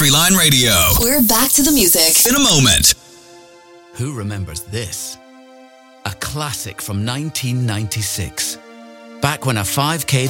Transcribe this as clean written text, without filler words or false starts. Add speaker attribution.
Speaker 1: Country Line Radio.
Speaker 2: We're back to the music
Speaker 1: in a moment.
Speaker 3: Who remembers this? A classic from 1996. Back when a 5K